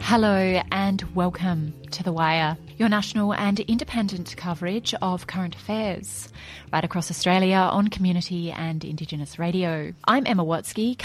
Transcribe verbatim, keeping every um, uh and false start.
Hello and welcome to The Wire, your national and independent coverage of current affairs, right across Australia on Community and Indigenous radio. I'm Emma Watsky,